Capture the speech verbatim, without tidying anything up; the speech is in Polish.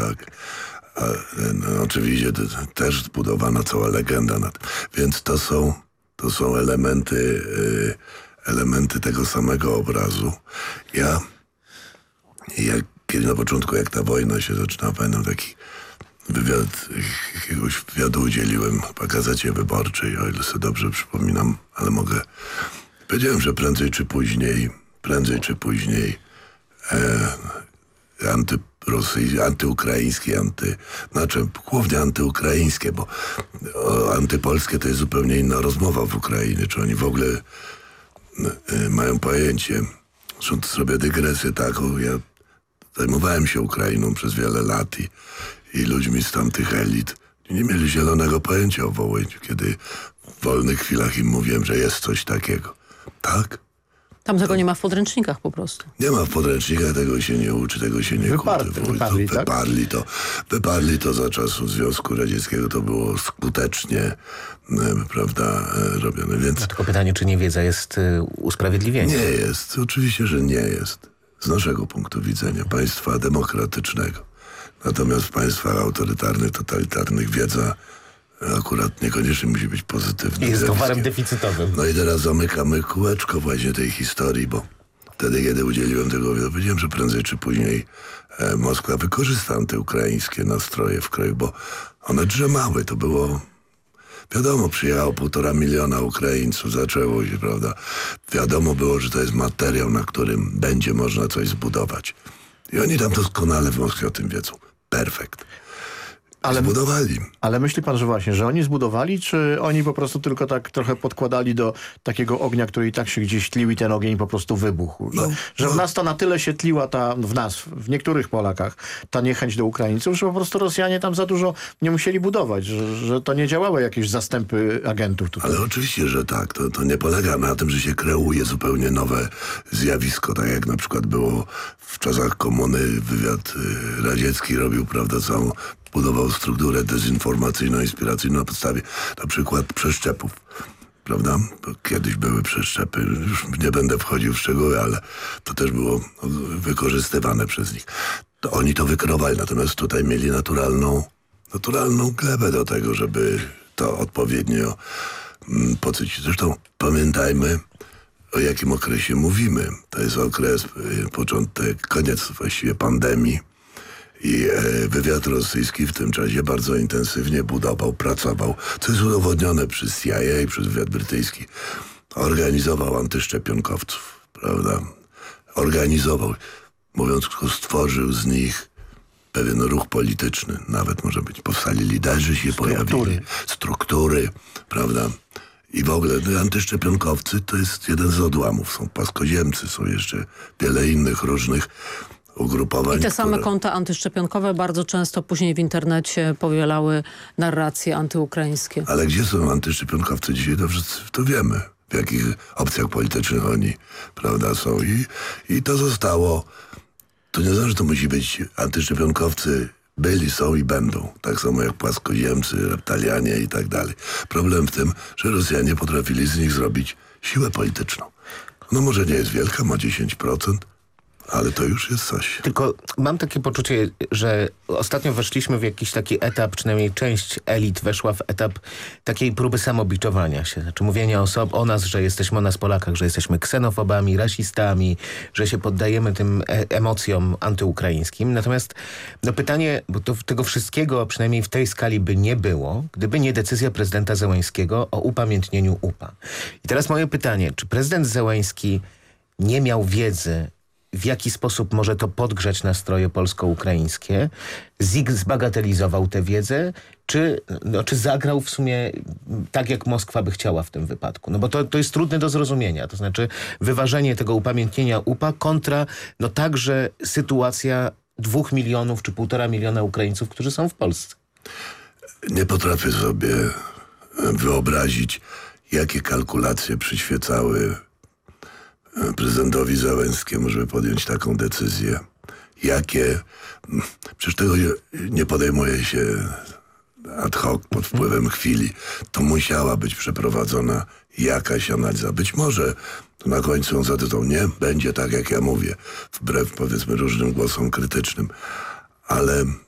tak. A, no, oczywiście to, to też zbudowana cała legenda. Nad, więc to są, to są elementy, y, elementy tego samego obrazu. Ja, ja kiedy na początku, jak ta wojna się zaczynała, pamiętam taki wywiad, jakiegoś wywiadu udzieliłem w Gazecie Wyborczej, o ile sobie dobrze przypominam, ale mogę. Powiedziałem, że prędzej czy później, prędzej czy później e, antyrosyjskie, antyukraińskie, anty, znaczy głównie antyukraińskie, bo o, antypolskie to jest zupełnie inna rozmowa w Ukrainie, czy oni w ogóle e, mają pojęcie. Zresztą zrobię dygresję taką, ja zajmowałem się Ukrainą przez wiele lat i, i ludźmi z tamtych elit nie mieli zielonego pojęcia o Wołyniu, kiedy w wolnych chwilach im mówiłem, że jest coś takiego. Tak? Tam tego nie ma w podręcznikach po prostu. Nie ma w podręcznikach, tego się nie uczy, tego się nie Wyparty, kultywuje. wyparli, to, tak? wyparli, to, wyparli to za czasów Związku Radzieckiego, to było skutecznie e, prawda, e, robione. Więc No, tylko pytanie, czy niewiedza jest y, usprawiedliwieniem? nie jest, oczywiście, że nie jest. Z naszego punktu widzenia państwa demokratycznego. Natomiast w państwach autorytarnych, totalitarnych wiedza akurat niekoniecznie musi być pozytywna. Jest towarem deficytowym. No i teraz zamykamy kółeczko właśnie tej historii, bo wtedy, kiedy udzieliłem tego wywiadu, powiedziałem, że prędzej czy później e, Moskwa wykorzysta antyukraińskie nastroje w kraju, bo one drzemały. To było, wiadomo, przyjechało półtora miliona Ukraińców, zaczęło się, prawda. Wiadomo było, że to jest materiał, na którym będzie można coś zbudować. I oni tam doskonale w Moskwie o tym wiedzą. Perfekt. Ale, Zbudowali. ale myśli pan, że właśnie, że oni zbudowali, czy oni po prostu tylko tak trochę podkładali do takiego ognia, który i tak się gdzieś tlił i ten ogień po prostu wybuchł? Że, No, że no. w nas to na tyle się tliła ta, w nas, w niektórych Polakach, ta niechęć do Ukraińców, że po prostu Rosjanie tam za dużo nie musieli budować, że, że to nie działały jakieś zastępy agentów tutaj. Ale oczywiście, że tak. To, to nie polega na tym, że się kreuje zupełnie nowe zjawisko, tak jak na przykład było w czasach komuny. Wywiad y, radziecki robił, prawda, całą, budował strukturę dezinformacyjną, inspiracyjną na podstawie na przykład przeszczepów. Prawda? Bo kiedyś były przeszczepy, już nie będę wchodził w szczegóły, ale to też było wykorzystywane przez nich. To oni to wykreowali, natomiast tutaj mieli naturalną, naturalną glebę do tego, żeby to odpowiednio mm, pocycić. Zresztą pamiętajmy, o jakim okresie mówimy. To jest okres, y, początek, koniec właściwie pandemii. I e, wywiad rosyjski w tym czasie bardzo intensywnie budował, pracował, co jest udowodnione przez C I A i przez wywiad brytyjski. Organizował antyszczepionkowców, prawda? Organizował, mówiąc krótko, stworzył z nich pewien ruch polityczny. Nawet może być, powstali liderzy, się Struktury. pojawili, struktury, prawda? I w ogóle no, antyszczepionkowcy to jest jeden z odłamów. Są płaskoziemcy, są jeszcze wiele innych różnych ugrupowań. I te same które... konta antyszczepionkowe bardzo często później w internecie powielały narracje antyukraińskie. Ale gdzie są antyszczepionkowcy dzisiaj, to wszyscy to wiemy. W jakich opcjach politycznych oni, prawda, są. I, i to zostało... To nie znaczy, że to musi być antyszczepionkowcy. Byli, są i będą. Tak samo jak płaskoziemcy, reptalianie i tak dalej. Problem w tym, że Rosjanie potrafili z nich zrobić siłę polityczną. No może nie jest wielka, ma dziesięć procent, ale to już jest coś. Tylko mam takie poczucie, że ostatnio weszliśmy w jakiś taki etap, przynajmniej część elit weszła w etap takiej próby samobiczowania się. Znaczy mówienia o, so o nas, że jesteśmy o nas Polakach, że jesteśmy ksenofobami, rasistami, że się poddajemy tym e emocjom antyukraińskim. Natomiast no pytanie, bo to, tego wszystkiego przynajmniej w tej skali by nie było, gdyby nie decyzja prezydenta Zełenskiego o upamiętnieniu U P A. I teraz moje pytanie, czy prezydent Zełenski nie miał wiedzy, w jaki sposób może to podgrzać nastroje polsko-ukraińskie, zbagatelizował tę wiedzę, czy, no, czy zagrał w sumie tak, jak Moskwa by chciała w tym wypadku? No bo to, to jest trudne do zrozumienia. To znaczy wyważenie tego upamiętnienia U P A kontra no także sytuacja dwóch milionów czy półtora miliona Ukraińców, którzy są w Polsce. Nie potrafię sobie wyobrazić, jakie kalkulacje przyświecały prezydentowi Zełenskiemu, żeby podjąć taką decyzję. Jakie... Przecież tego nie podejmuje się ad hoc, pod wpływem chwili. To musiała być przeprowadzona jakaś analiza. Być może to na końcu on zatytuł nie, będzie tak, jak ja mówię, wbrew powiedzmy różnym głosom krytycznym. Ale